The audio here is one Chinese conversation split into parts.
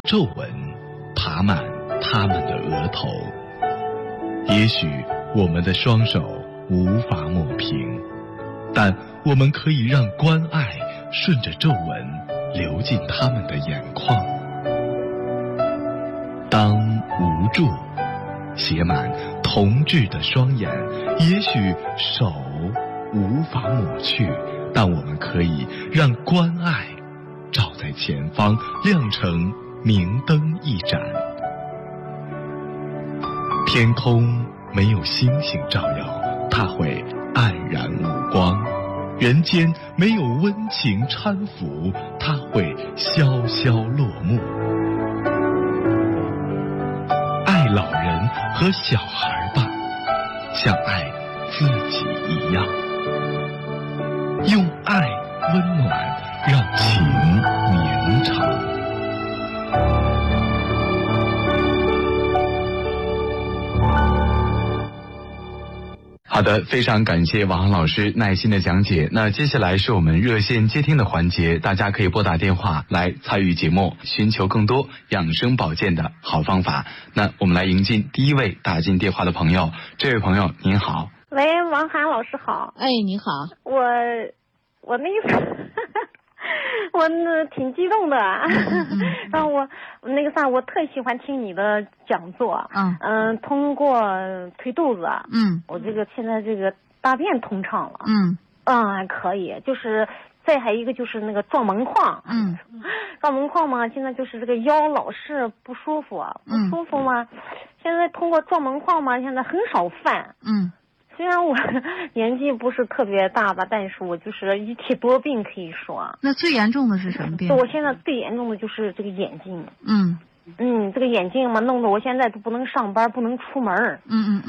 皱纹爬满他们的额头。也许我们的双手无法抹平，但我们可以让关爱顺着皱纹流进他们的眼眶。当无助写满同志的双眼，也许手无法抹去，但我们可以让关爱照在前方，亮成明灯一盏。天空没有星星照耀，它会黯然无光；人间没有温情搀扶，它会萧萧落幕。爱老人和小孩吧，像爱自己一样，用爱温暖，让情绵长。好的，非常感谢王航老师耐心的讲解。那接下来是我们热线接听的环节，大家可以拨打电话来参与节目，寻求更多养生保健的好方法。那我们来迎进第一位打进电话的朋友。这位朋友您好。 喂，王涵老师好。 哎，你好。 我那个我挺激动的，然后我那个啥，我特喜欢听你的讲座。通过推肚子，我这个现在这个大便通畅了。还可以，就是再还一个就是那个撞门框。撞门框嘛，现在就是这个腰老是不舒服嘛，现在通过撞门框嘛，现在很少犯。虽然我年纪不是特别大吧，但是我就是一体多病可以说。那最严重的是什么病？ 我现在最严重的就是这个眼睛。这个眼睛嘛，弄得我现在都不能上班，不能出门。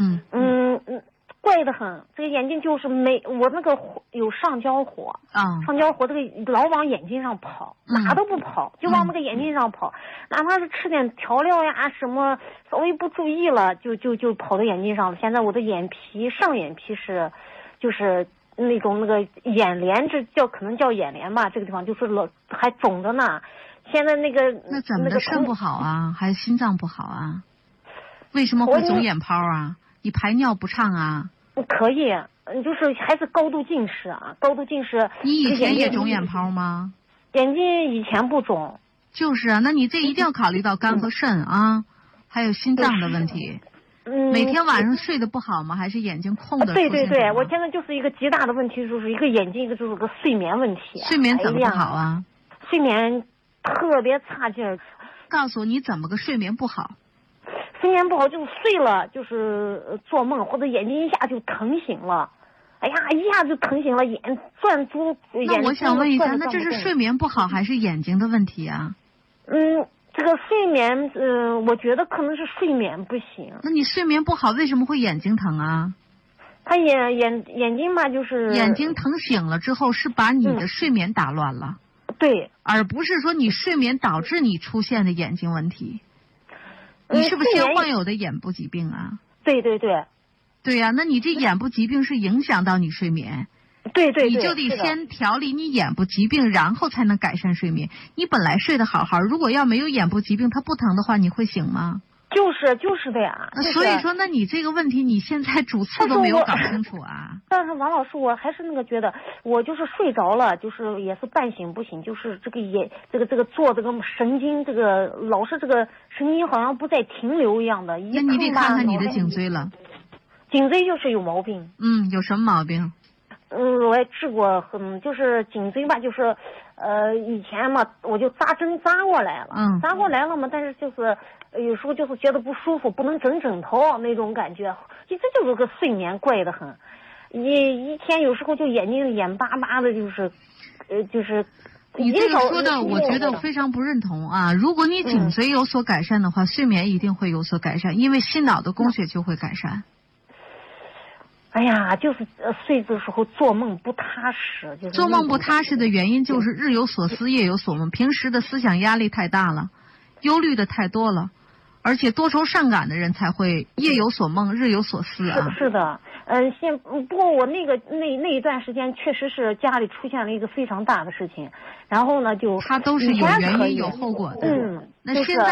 怪得很，这个眼睛就是我那个有上焦火。上焦火这个老往眼睛上跑，哪都不跑，就往那个眼睛上跑，哪怕是吃点调料呀什么，稍微不注意了就跑到眼睛上了。现在我的眼皮上眼皮就是那种那个眼帘，这可能叫眼帘吧，这个地方就是还肿着呢。现在那怎么的肾不好啊，还是心脏不好啊？为什么会肿眼泡啊？你排尿不畅啊？ 可以，就是还是高度近视啊，高度近视。 你以前也肿眼泡吗？ 眼睛以前不肿。 就是啊，那你这一定要考虑到肝和肾啊，还有心脏的问题。每天晚上睡得不好吗？还是眼睛空的？ 对，我现在就是一个极大的问题，就是一个眼睛，一个就是个睡眠问题。 睡眠怎么不好啊？ 睡眠特别差劲儿。 告诉我你怎么个睡眠不好？ 睡眠不好就是睡了，就是做梦或者眼睛一下就疼醒了，哎呀，一下就疼醒了，眼转珠。 那我想问一下，那这是睡眠不好还是眼睛的问题啊？ 这个睡眠，我觉得可能是睡眠不行。 那你睡眠不好，为什么会眼睛疼啊？ 他眼睛嘛，就是眼睛疼醒了之后，是把你的睡眠打乱了。 对， 而不是说你睡眠导致你出现的眼睛问题。你是不是先患有的眼部疾病啊？ 对。 对呀，那你这眼部疾病是影响到你睡眠。 对， 你就得先调理你眼部疾病，然后才能改善睡眠。你本来睡得好好，如果要没有眼部疾病，它不疼的话，你会醒吗？ 就是的呀。 所以说，那你这个问题你现在主次都没有搞清楚啊。 但是王老师，我还是觉得，我就是睡着了，就是也是半醒不醒，就是这个做这个神经，这个老是这个神经好像不再停留一样的。 那你得看看你的颈椎了。 颈椎就是有毛病。 有什么毛病？ 我也治过，就是颈椎吧，就是以前嘛，我就扎针扎过来了，扎过来了嘛，但是就是有时候就是觉得不舒服，不能枕枕头那种感觉，这就是个睡眠怪得很。一天有时候就眼巴巴的，就是你这个说的，我觉得非常不认同啊！如果你颈椎有所改善的话，睡眠一定会有所改善，因为心脑的供血就会改善。 哎呀，就是睡的时候做梦不踏实，就是做梦不踏实的原因就是日有所思夜有所梦，平时的思想压力太大了，忧虑的太多了，而且多愁善感的人才会夜有所梦日有所思啊。 是的。不过我那一段时间确实是家里出现了一个非常大的事情，然后呢就它都是有原因有后果的。那现在